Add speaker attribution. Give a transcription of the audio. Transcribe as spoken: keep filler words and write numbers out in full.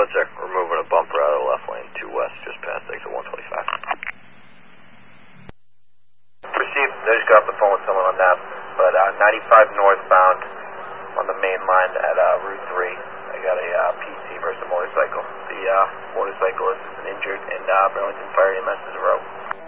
Speaker 1: check. We're moving a bumper out of the left lane to west, just past exit one twenty-five.
Speaker 2: Received. I just got off the phone with someone on that, but uh, ninety-five northbound on the main line at uh, Route three. I got a uh, P C versus a motorcycle. The uh, motorcyclist is injured, and uh, Burlington Fire E M S is a rope.